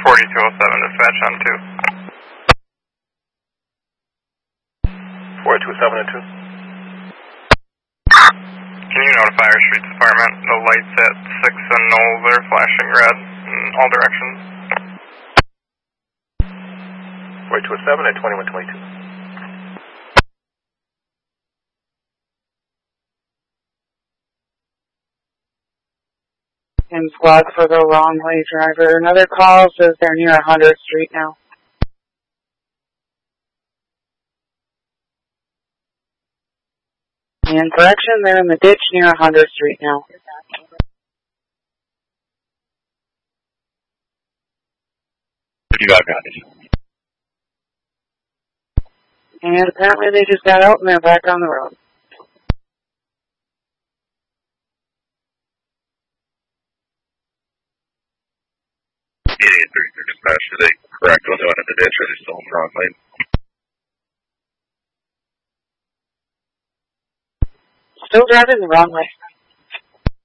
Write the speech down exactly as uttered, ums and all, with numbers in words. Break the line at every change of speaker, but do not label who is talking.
forty-two oh seven, dispatch on two.
forty-two oh seven and two.
Can you notify our streets department? The lights at six and Knowles are flashing red in all directions.
forty-two oh seven and twenty-one twenty-two.
And squad for the wrong way driver. Another call says they're near one hundredth Street now. And correction, they're in the ditch near one hundredth Street now.
fifty-five copies.
And apparently they just got out and they're back on the road.
eight thirty-six dispatch, are they correct on the one in the ditch or are they still in the wrong lane?
Still driving the wrong way.